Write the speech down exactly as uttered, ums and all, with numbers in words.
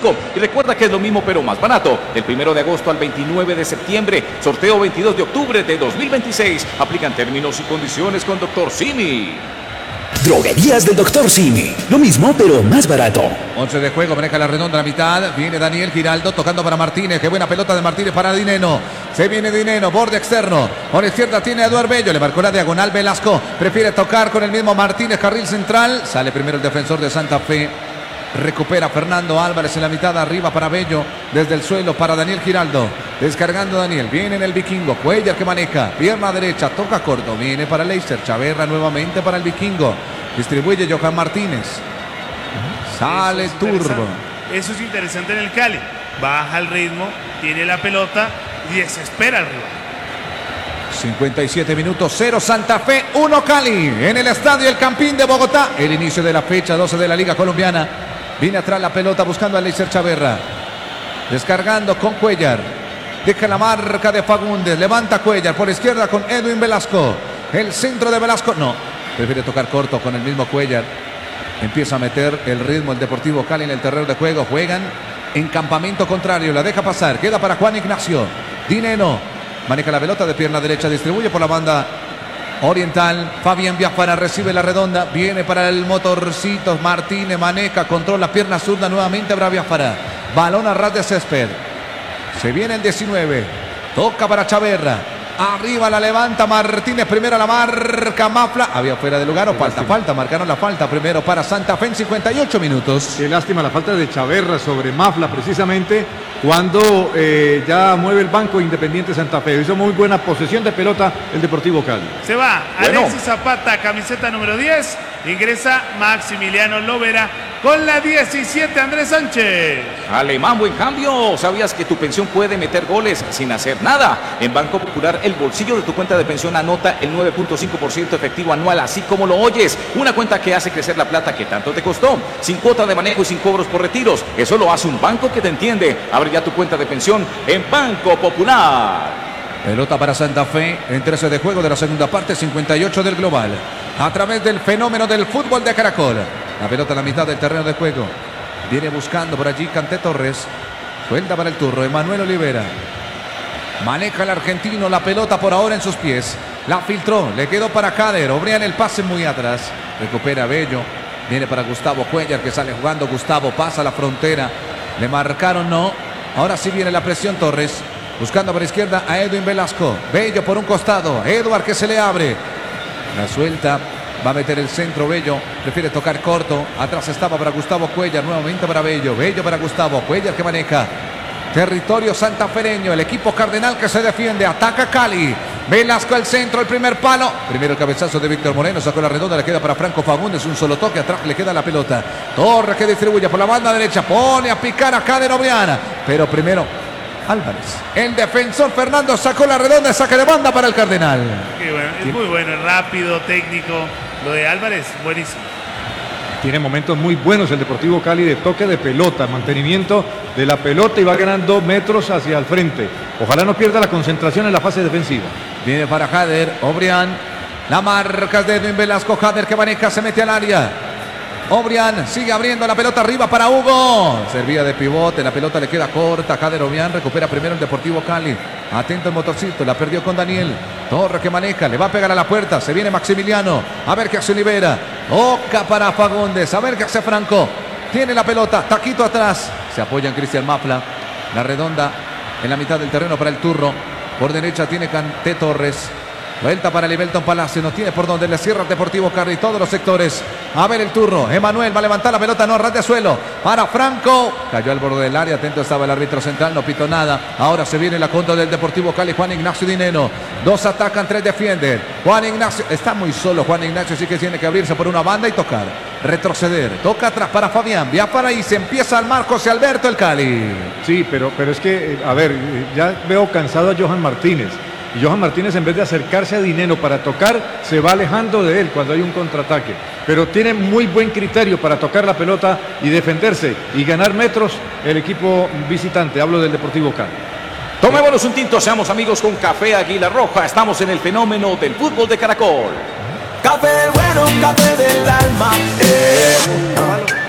cinco. Y recuerda que es lo mismo pero más barato. Del primero de agosto al veintinueve de septiembre. Sorteo veintidós de octubre de dos mil veintiséis. Aplican términos y condiciones con doctor Simi. Droguerías del doctor Simi. Lo mismo, pero más barato. once de juego, maneja la redonda a la mitad. Viene Daniel Giraldo tocando para Martínez. Qué buena pelota de Martínez para Dineno. Se viene Dineno, borde externo. Por la izquierda tiene a Eduardo Bello. Le marcó la diagonal Velasco. Prefiere tocar con el mismo Martínez, carril central. Sale primero el defensor de Santa Fe. Recupera Fernando Álvarez en la mitad, arriba para Bello, desde el suelo para Daniel Giraldo, descargando Daniel, viene en el Vikingo, Cuellar que maneja, pierna derecha, toca corto, viene para Leister, Chaverra nuevamente para el Vikingo, distribuye Johan Martínez, sale Eso Turbo. Eso es interesante en el Cali, baja el ritmo, tiene la pelota y desespera al rival. cincuenta y siete minutos, cero Santa Fe, uno Cali, en el estadio El Campín de Bogotá, el inicio de la fecha doce de la Liga Colombiana. Viene atrás la pelota buscando a Leister Chaverra. Descargando con Cuellar. Deja la marca de Fagundes. Levanta Cuellar por izquierda con Edwin Velasco. El centro de Velasco. No. Prefiere tocar corto con el mismo Cuellar. Empieza a meter el ritmo el Deportivo Cali en el terreno de juego. Juegan en campamento contrario. La deja pasar. Queda para Juan Ignacio. Dineno. Maneja la pelota de pierna derecha. Distribuye por la banda oriental. Fabián Biafara recibe la redonda. Viene para el motorcito. Martínez maneja. Controla pierna zurda nuevamente para Biafara. Balón a ras de césped. Se viene el diecinueve. Toca para Chaverra. Arriba la levanta Martínez. Primero la marca Mafla. Había fuera de lugar o falta. Falta. Marcaron la falta primero para Santa Fe en cincuenta y ocho minutos. Qué lástima la falta de Chaverra sobre Mafla precisamente cuando eh, ya mueve el banco Independiente Santa Fe. Hizo muy buena posesión de pelota el Deportivo Cali. Se va Bueno. Alexis Zapata, camiseta número diez. Ingresa Maximiliano Lovera con la diecisiete, Andrés Sánchez. Alemán, buen cambio. ¿Sabías que tu pensión puede meter goles sin hacer nada? En Banco Popular, el bolsillo de tu cuenta de pensión anota el nueve punto cinco por ciento efectivo anual, así como lo oyes. Una cuenta que hace crecer la plata que tanto te costó. Sin cuota de manejo y sin cobros por retiros. Eso lo hace un banco que te entiende. Abre ya tu cuenta de pensión en Banco Popular. Pelota para Santa Fe en trece de juego de la segunda parte, cincuenta y ocho del global. A través del fenómeno del fútbol de Caracol. La pelota en la mitad del terreno de juego. Viene buscando por allí Canté Torres. Suelta para el turro, Emanuel Olivera. Maneja el argentino la pelota por ahora en sus pies. La filtró, le quedó para Cader. Obrián el pase muy atrás. Recupera Bello. Viene para Gustavo Cuellar que sale jugando. Gustavo pasa la frontera. Le marcaron, no. Ahora sí viene la presión Torres. Buscando por izquierda a Edwin Velasco. Bello por un costado. Edward que se le abre. La suelta. Va a meter el centro Bello. Prefiere tocar corto. Atrás estaba para Gustavo Cuellar. Nuevamente para Bello. Bello para Gustavo. Cuellar que maneja. Territorio santafereño. El equipo cardenal que se defiende. Ataca Cali. Velasco al centro. El primer palo. Primero el cabezazo de Víctor Moreno. Sacó la redonda. Le queda para Franco Fagundes. Un solo toque. Atrás le queda la pelota. Torres que distribuye por la banda derecha. Pone a picar a Cader Obriana. Pero primero Álvarez. El defensor Fernando sacó la redonda. Saque de banda para el Cardenal. Qué bueno, es muy bueno, rápido, técnico. Lo de Álvarez, buenísimo. Tiene momentos muy buenos el Deportivo Cali de toque de pelota, mantenimiento de la pelota y va ganando metros hacia el frente. Ojalá no pierda la concentración en la fase defensiva. Viene para Jader, Obrián. La marca de Edwin Velasco. Jader que maneja, se mete al área. Obrián sigue abriendo la pelota arriba para Hugo. Servía de pivote, la pelota le queda corta. Jader Obrián recupera primero el Deportivo Cali. Atento el motorcito, la perdió con Daniel. Torre que maneja, le va a pegar a la puerta. Se viene Maximiliano. A ver qué hace Olivera. Oca para Fagundes. A ver qué hace Franco. Tiene la pelota, taquito atrás. Se apoya en Cristian Mafla. La redonda en la mitad del terreno para el turro. Por derecha tiene Canté Torres. Vuelta para Libelton Palacio, no tiene por donde le cierra el Deportivo Cali, todos los sectores. A ver el turno, Emanuel va a levantar la pelota, no, ras de suelo. Para Franco, cayó al borde del área, atento estaba el árbitro central, no pitó nada. Ahora se viene la contra del Deportivo Cali, Juan Ignacio Dineno. Dos atacan, tres defienden. Juan Ignacio, está muy solo Juan Ignacio, sí que tiene que abrirse por una banda y tocar. Retroceder, toca atrás para Fabián, vía para ahí, se empieza al marco José Alberto el Cali. Sí, pero, pero es que, a ver, ya veo cansado a Johan Martínez. Y Johan Martínez, en vez de acercarse a Dineno para tocar, se va alejando de él cuando hay un contraataque. Pero tiene muy buen criterio para tocar la pelota y defenderse y ganar metros el equipo visitante. Hablo del Deportivo Cali. Tomémonos un tinto, seamos amigos con Café Águila Roja. Estamos en el fenómeno del fútbol de Caracol. Café bueno, café del alma. Eh.